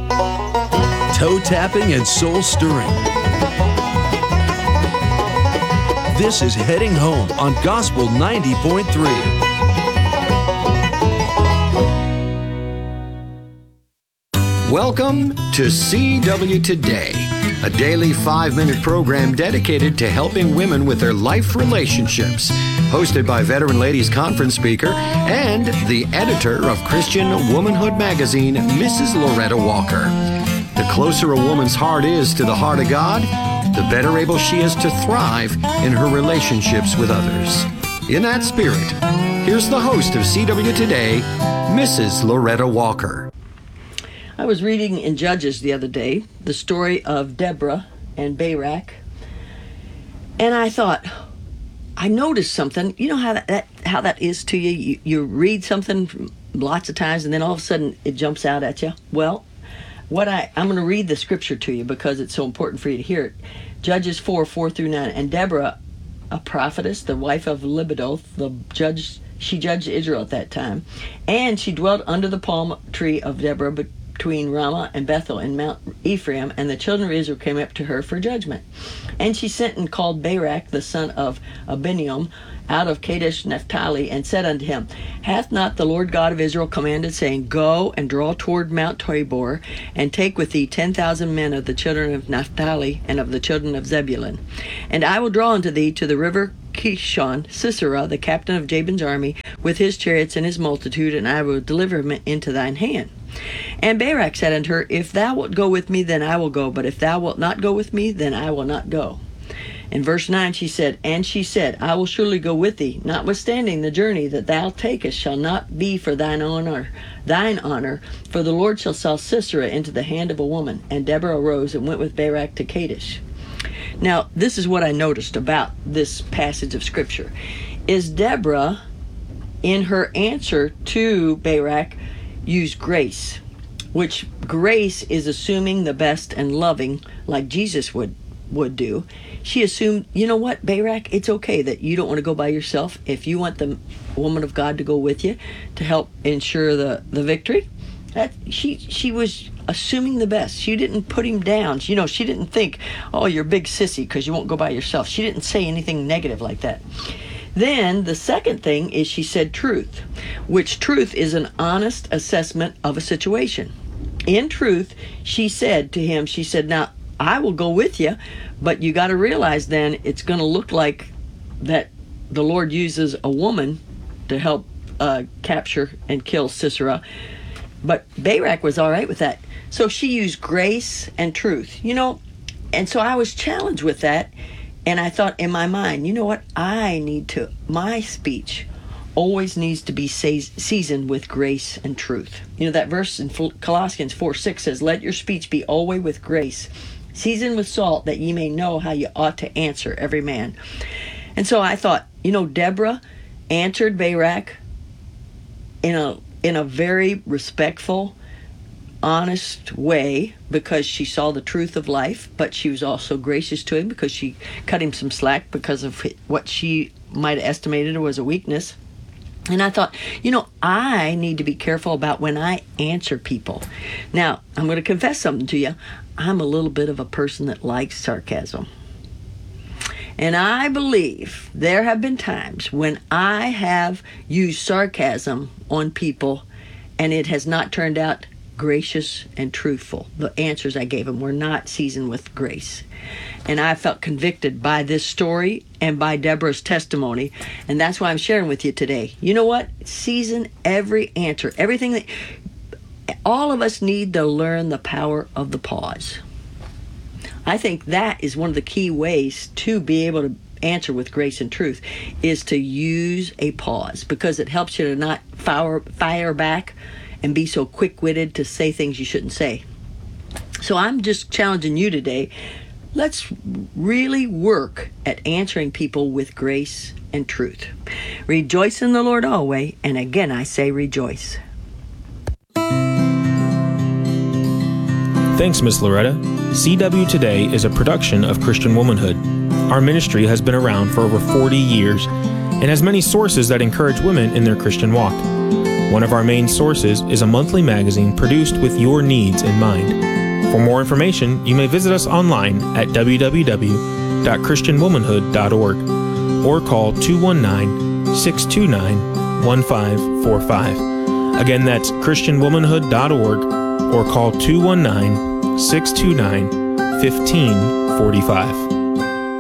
toe-tapping and soul-stirring. This is Heading Home on Gospel 90.3. Welcome to CW Today, a daily 5-minute program dedicated to helping women with their life relationships. Hosted by Veteran Ladies Conference speaker and the editor of Christian Womanhood magazine, Mrs. Loretta Walker. The closer a woman's heart is to the heart of God, the better able she is to thrive in her relationships with others. In that spirit, here's the host of CW Today, Mrs. Loretta Walker. I was reading in Judges the other day the story of Deborah and Barak, and I thought, I noticed something. You know how that is to you? You read something lots of times, and then all of a sudden it jumps out at you. Well, I'm going to read the scripture to you because it's so important for you to hear it. Judges 4:4-9. And Deborah, a prophetess, the wife of Libidoth, she judged Israel at that time, and she dwelt under the palm tree of Deborah between Ramah and Bethel in Mount Ephraim, and the children of Israel came up to her for judgment. And she sent and called Barak, the son of Abinoam, out of Kadesh Naphtali, and said unto him, Hath not the Lord God of Israel commanded, saying, Go and draw toward Mount Tabor, and take with thee 10,000 men of the children of Naphtali and of the children of Zebulun? And I will draw unto thee to the river Kishon Sisera, the captain of Jabin's army, with his chariots and his multitude, and I will deliver him into thine hand. And Barak said unto her, If thou wilt go with me, then I will go, but if thou wilt not go with me, then I will not go. In verse 9 she said, I will surely go with thee, notwithstanding the journey that thou takest shall not be for thine honor, for the Lord shall sell Sisera into the hand of a woman. And Deborah arose and went with Barak to Kadesh. Now, this is what I noticed about this passage of Scripture, is Deborah, in her answer to Barak, used grace, which grace is assuming the best and loving like Jesus would do. She assumed, you know what, Barak, it's okay that you don't want to go by yourself. If you want the woman of God to go with you to help ensure the victory, that she was assuming the best. She didn't put him down. She didn't think, oh, you're a big sissy because you won't go by yourself. She didn't say anything negative like that. Then the second thing is she said truth, which truth is an honest assessment of a situation. In truth, she said to him, now, I will go with you, but you got to realize then it's going to look like that the Lord uses a woman to help capture and kill Sisera. But Barak was all right with that. So she used grace and truth, and so I was challenged with that. And I thought in my mind, you know what? My speech always needs to be seasoned with grace and truth. That verse in Colossians 4:6 says, Let your speech be always with grace, seasoned with salt, that ye may know how you ought to answer every man. And so I thought, Deborah answered Barak in a very respectful, honest way, because she saw the truth of life, but she was also gracious to him because she cut him some slack because of what she might have estimated was a weakness. And I thought, I need to be careful about when I answer people. Now, I'm going to confess something to you. I'm a little bit of a person that likes sarcasm. And I believe there have been times when I have used sarcasm on people and it has not turned out gracious and truthful. The answers I gave them were not seasoned with grace. And I felt convicted by this story and by Deborah's testimony. And that's why I'm sharing with you today. You know what? Season every answer. Everything that all of us need to learn the power of the pause. I think that is one of the key ways to be able to answer with grace and truth, is to use a pause, because it helps you to not fire back and be so quick-witted to say things you shouldn't say. So I'm just challenging you today. Let's really work at answering people with grace and truth. Rejoice in the Lord always, and again I say rejoice. Thanks, Miss Loretta. CW Today is a production of Christian Womanhood. Our ministry has been around for over 40 years and has many sources that encourage women in their Christian walk. one of our main sources, is a monthly magazine produced with your needs in mind. For more information, you may visit us online at www.christianwomanhood.org or call 219-629-1545. Again, that's christianwomanhood.org or call 219-629-1545.